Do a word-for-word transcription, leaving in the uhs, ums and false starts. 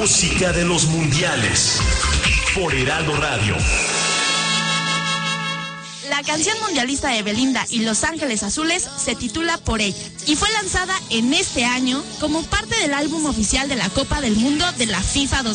música de los mundiales por Heraldo Radio. La canción mundialista de Belinda y Los Ángeles Azules se titula Por ella y fue lanzada en este año como parte del álbum oficial de la Copa del Mundo de la FIFA dos